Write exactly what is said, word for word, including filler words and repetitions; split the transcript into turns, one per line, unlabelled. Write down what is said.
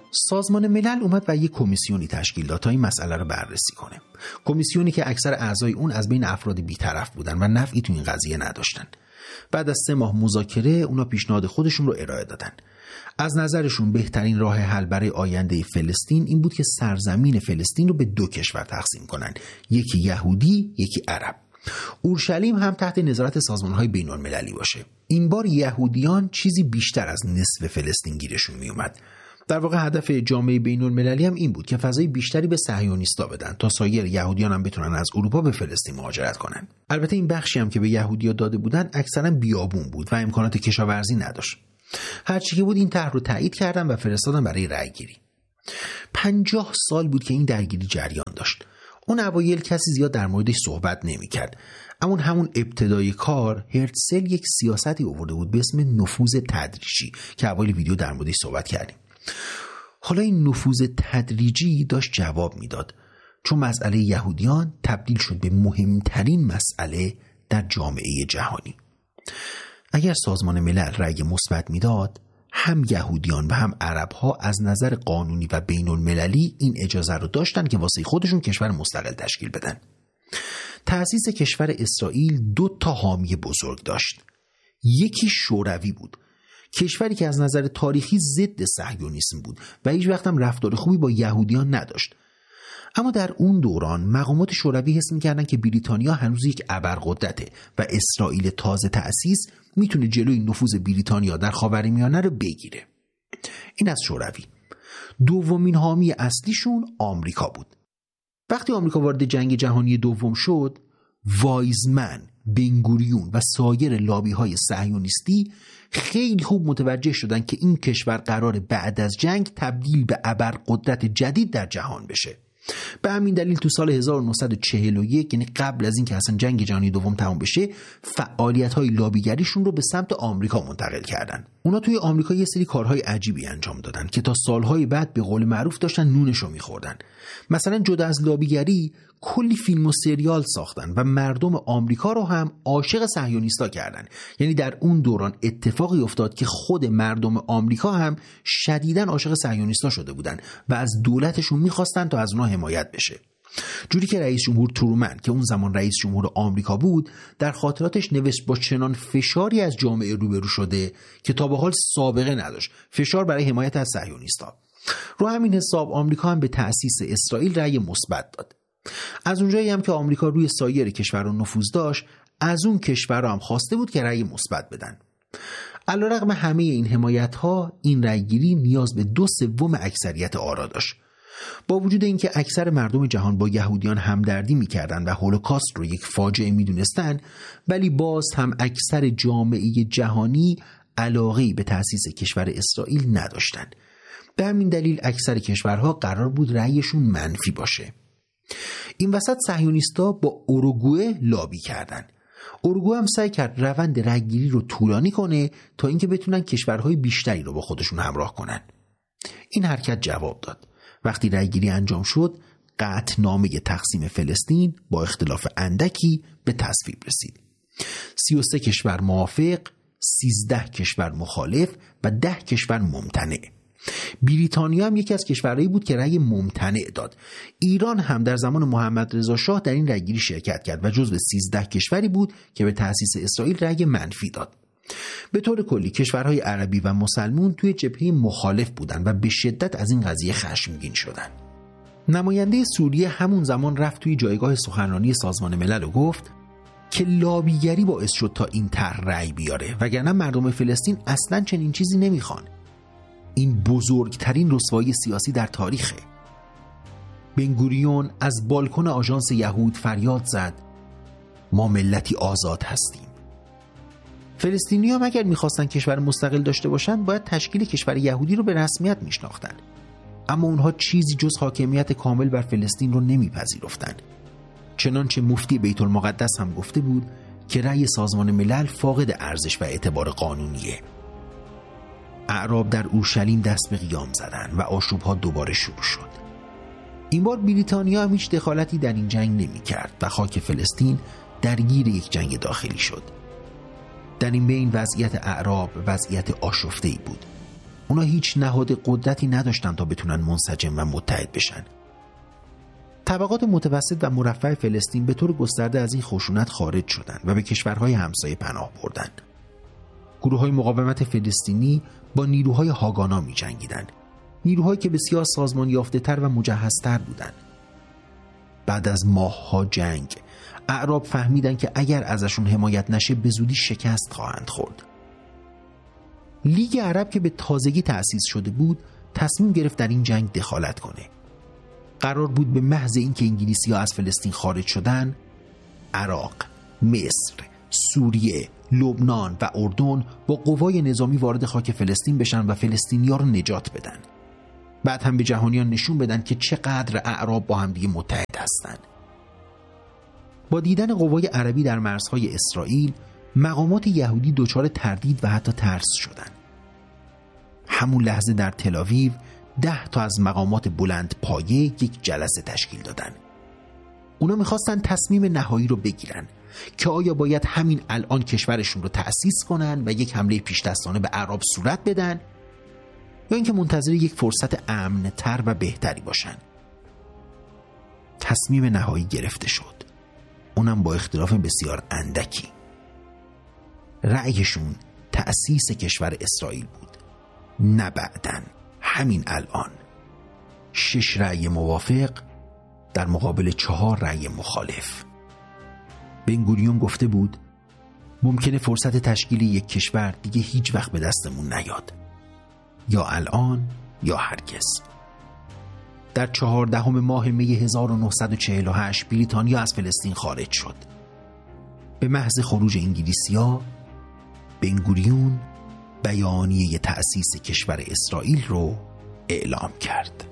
سازمان ملل اومد و یک کمیسیونی تشکیل داد تا این مسئله رو بررسی کنه. کمیسیونی که اکثر اعضای اون از بین افراد بی‌طرف بودن و نفعی تو این قضیه نداشتن. بعد از سه ماه مذاکره اونا پیشنهاد خودشون رو ارائه دادن. از نظرشون بهترین راه حل برای آینده فلسطین این بود که سرزمین فلسطین رو به دو کشور تقسیم کنن، یکی یهودی، یکی عرب. اورشلیم هم تحت نظارت سازمان‌های بین‌المللی باشه. این بار یهودیان چیزی بیشتر از نصف فلسطین گیرشون میومد. در واقع هدف جامعه بین‌المللی هم این بود که فضای بیشتری به صهیونیستا بدن تا سایر یهودیان هم بتونن از اروپا به فلسطین مهاجرت کنن. البته این بخشی هم که به یهودی‌ها داده بودن اکثرا بیابون بود و امکانات کشاورزی نداشت. هرچی که بود این طرح رو تایید کردن و فرستادن برای رأی‌گیری. پنجاه سال بود که این درگیری جریان داشت. اون اوایل کسی زیاد در موردش صحبت نمی‌کرد. اما همون ابتدای کار هرتزل یک سیاستی آورده بود به اسم نفوذ تدریجی که اول ویدیو در موردش صحبت کردیم. حالا این نفوذ تدریجی داشت جواب میداد، چون مسئله یهودیان تبدیل شد به مهمترین مسئله در جامعه جهانی. اگر سازمان ملل رأی مثبت میداد، هم یهودیان و هم عرب‌ها از نظر قانونی و بین المللی این اجازه رو داشتن که واسه خودشون کشور مستقل تشکیل بدن. تأسیس کشور اسرائیل دو تا حامی بزرگ داشت. یکی شوروی بود، کشوری که از نظر تاریخی ضد صهیونیسم بود و هیچ وقت هم رفتار خوبی با یهودیان نداشت. اما در اون دوران مقامات شوروی حس می‌کردن که بریتانیا هنوز یک ابرقدرته و اسرائیل تازه تأسیس میتونه جلوی نفوذ بریتانیا در خاورمیانه رو بگیره. این از شوروی. دومین حامی اصلیشون آمریکا بود. وقتی آمریکا وارد جنگ جهانی دوم شد، وایزمن، بنگوریون و سایر لابی‌های صهیونیستی خیلی خوب متوجه شدن که این کشور قراره بعد از جنگ تبدیل به ابرقدرت جدید در جهان بشه. به همین دلیل تو سال هزار و نهصد و چهل و یک، یعنی قبل از اینکه اصلا جنگ جهانی دوم تمام بشه، فعالیت‌های لابیگریشون رو به سمت آمریکا منتقل کردن. اونا توی آمریکا یه سری کارهای عجیبی انجام دادن که تا سالهای بعد به قول معروف داشتن نونشو می‌خوردن. مثلا جدا از لابیگری کلی فیلم و سریال ساختن و مردم آمریکا رو هم عاشق صهیونیستا کردن. یعنی در اون دوران اتفاقی افتاد که خود مردم آمریکا هم شدیداً عاشق صهیونیستا شده بودن و از دولتشون می‌خواستن تا از اونها حمایت بشه. جوری که رئیس جمهور ترومن که اون زمان رئیس جمهور آمریکا بود در خاطراتش نوشت با چنان فشاری از جامعه روبرو شده که تا به حال سابقه نداشت، فشار برای حمایت از صهیونیستا. رو همین حساب آمریکا هم به تأسیس اسرائیل رأی مثبت داد. از اونجایی هم که آمریکا روی سایر کشورها نفوذ داشت، از اون کشورها هم خواسته بود که رأی مثبت بدن. علیرغم همه این حمایت‌ها، این رأیگیری نیاز به دو سوم اکثریت آرا داشت. با وجود اینکه اکثر مردم جهان با یهودیان همدردی می‌کردند و هولوکاست رو یک فاجعه می‌دونستند، ولی باز هم اکثر جامعه جهانی علاقه‌ای به تأسیس کشور اسرائیل نداشتند. به همین دلیل اکثر کشورها قرار بود رأیشون منفی باشه. این وسط صهیونیستا با اوروگوئه لابی کردن. اوروگوئه هم سعی کرد روند رأیگیری رو طولانی کنه تا اینکه بتونن کشورهای بیشتری رو با خودشون همراه کنن. این حرکت جواب داد. وقتی رأیگیری انجام شد، قطعنامه تقسیم فلسطین با اختلاف اندکی به تصویب رسید. سی و سه کشور موافق، سیزده کشور مخالف و ده کشور ممتنع. بریتانیا هم یکی از کشورهایی بود که رأی ممتنع داد. ایران هم در زمان محمد رضا شاه در این رأیگیری شرکت کرد و جزو سیزده کشوری بود که به تأسیس اسرائیل رأی منفی داد. به طور کلی کشورهای عربی و مسلمون توی جبهه مخالف بودند و به شدت از این قضیه خشمگین شدند. نماینده سوریه همون زمان رفت توی جایگاه سخنرانی سازمان ملل و گفت که لابیگری باعث شد تا این طرح رأی بیاره، وگرنه مردم فلسطین اصلاً چنین چیزی نمیخوان. این بزرگترین رسوایی سیاسی در تاریخه. بنگوریون از بالکن آژانس یهود فریاد زد ما ملتی آزاد هستیم. فلسطینی‌ها اگر می‌خواستن کشور مستقل داشته باشن باید تشکیل کشور یهودی رو به رسمیت میشناختن. اما اونها چیزی جز حاکمیت کامل بر فلسطین رو نمیپذیرفتن. چنانچه مفتی بیت المقدس هم گفته بود که رأی سازمان ملل فاقد ارزش و اعتبار قانونیه. اعراب در اورشلیم دست به قیام زدن و آشوب‌ها دوباره شروع شد. این بار بریتانیا هم هیچ دخالتی در این جنگ نمی‌کرد و خاک فلسطین درگیر یک جنگ داخلی شد. در این بین وضعیت اعراب وضعیت آشفته‌ای بود. اونا هیچ نهاد قدرتی نداشتن تا بتونن منسجم و متحد بشن. طبقات متوسط و مرفه فلسطین به طور گسترده از این خشونت خارج شدند و به کشورهای همسایه پناه بردند. گروه‌های مقاومت فلسطینی با نیروهای هاگانا می‌جنگیدند، نیروهایی که بسیار سازمان یافته‌تر و مجهزتر بودند. بعد از ماه‌ها جنگ، اعراب فهمیدند که اگر ازشون حمایت نشه به زودی شکست خواهند خورد. لیگ عرب که به تازگی تأسیس شده بود، تصمیم گرفت در این جنگ دخالت کنه. قرار بود به محض اینکه انگلیسی‌ها از فلسطین خارج شدن، عراق، مصر، سوریه، لبنان و اردن با قوای نظامی وارد خاک فلسطین بشن و فلسطینی‌ها رو نجات بدن. بعد هم به جهانیان نشون بدن که چقدر اعراب با هم دیگه متحد هستن. با دیدن قوای عربی در مرزهای اسرائیل، مقامات یهودی دچار تردید و حتی ترس شدند. همون لحظه در تل‌آویو ده تا از مقامات بلند پایه یک جلسه تشکیل دادن. اونا میخواستن تصمیم نهایی رو بگیرن که آیا باید همین الان کشورشون رو تأسیس کنن و یک حمله پیش‌دستانه به اعراب صورت بدن یا اینکه منتظر یک فرصت امن‌تر و بهتری باشن. تصمیم نهایی گرفته شد، اونم با اختلاف بسیار اندکی. رأیشون تأسیس کشور اسرائیل بود، نه بعدن، همین الان. شش رأی موافق در مقابل چهار رأی مخالف. بن گوریون گفته بود ممکنه فرصت تشکیل یک کشور دیگه هیچ وقت به دستمون نیاد، یا الان یا هرگز. در چهاردهم ماه می هزار و نهصد و چهل و هشت بریتانیا از فلسطین خارج شد. به محض خروج انگلیسی‌ها، بن گوریون بیانیه تأسیس کشور اسرائیل رو اعلام کرد.